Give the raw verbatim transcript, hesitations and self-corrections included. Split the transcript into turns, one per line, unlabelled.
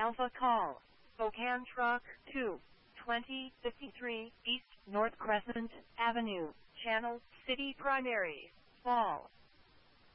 Alpha Call. Spokane Truck two, twenty fifty-three East North Crescent Avenue, Channel City Primary, Fall.